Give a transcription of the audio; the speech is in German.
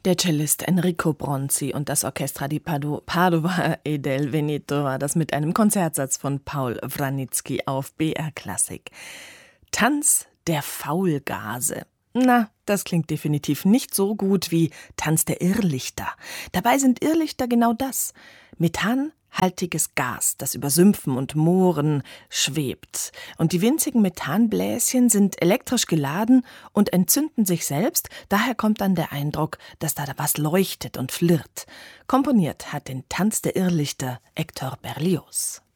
Der Cellist Enrico Bronzi und das Orchestra di Padova e del Veneto war das mit einem Konzertsatz von Paul Wranitzky auf BR Klassik. Tanz der Faulgase. Na, das klingt definitiv nicht so gut wie Tanz der Irrlichter. Dabei sind Irrlichter genau das: methanhaltiges Gas, das über Sümpfen und Mooren schwebt. Und die winzigen Methanbläschen sind elektrisch geladen und entzünden sich selbst. Daher kommt dann der Eindruck, dass da was leuchtet und flirrt. Komponiert hat den Tanz der Irrlichter Hector Berlioz.